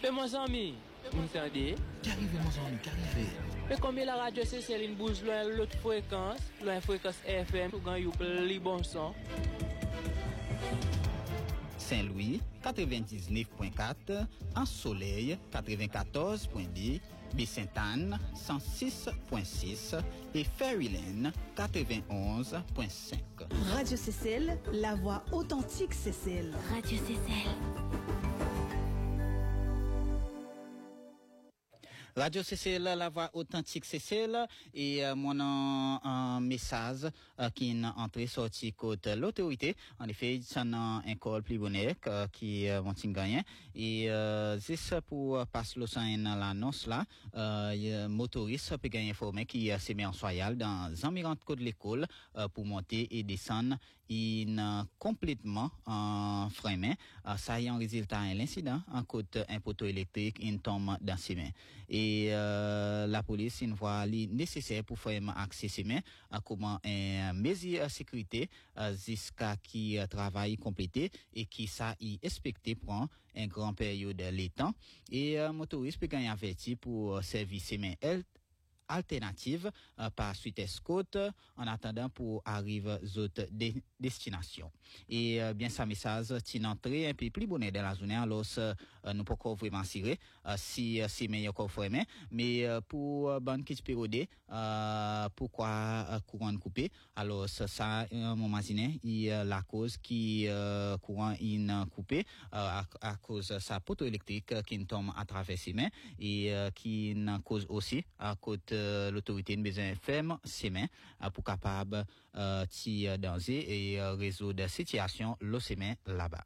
Mais mon ami, vous entendez? Qu'arrive mon ami, qu'arrive? Mais combien la radio c'est une bouge loin l'autre fréquence FM, pour gagner plus bon son. Saint-Louis 99.4, En Soleil 94.2, Baie-Sainte-Anne 106.6 et Ferryland 91.5. Radio CCL, la voix authentique CCL. Radio CCL. Radio CCL, la voix authentique CCL, et mon message qui est entré sorti côté l'autorité. En effet, c'est un col plus bonnet qui vont gagner. Et c'est pour passer le sein l'annonce là, motoriste peut gagner formé qui s'est mis en soyal dans environ de l'école pour monter et descendre complètement en frein. Ça y est en résultat un incident en côté un poteau électrique une tombe dans ses mains. Et la police une fois nécessaire pour faire accès ses mains à comment un mesure sécurité jusqu'à qui travail complété et qui ça y expecté prend un grand période de temps et motoriste peut gagner averti pour servir ses mains alternative par suite escorte en attendant pour arriver aux autres destinations. Et bien ça message tin entrée un peu plus bonnet dans la journée alors nous pas encore vraiment tirer si c'est meilleur qu'on ferait mais pour bonne qui période pourquoi courant coupé alors ça moment il la cause qui courant in coupé à cause sa poteau électrique qui tombe à travers ses mains et qui cause aussi à côté l'autorité a besoin ferme ses mains pour capable tirer danger et résoudre la situation l'eau mains là-bas.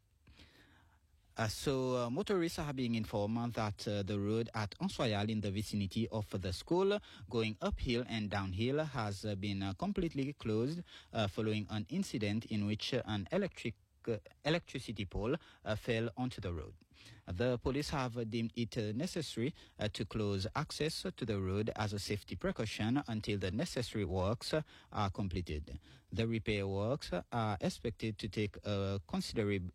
So motorists are being informed that the road at Ansoyal in the vicinity of the school going uphill and downhill has been completely closed following an incident in which an electricity pole fell onto the road. The police have deemed it necessary to close access to the road as a safety precaution until the necessary works are completed. The repair works are expected to take a considerable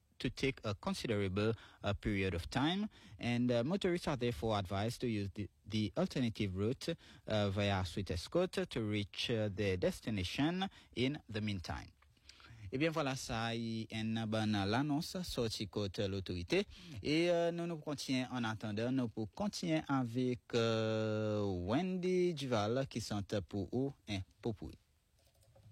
period of time, and motorists are therefore advised to use the alternative route via Sweet Escort to reach their destination in the meantime. Eh bien voilà, ça y est une bonne l'annonce sortie côté l'autorité et nous continuons en attendant, nous pour continuer avec Wendy Duval qui sont pour ou pour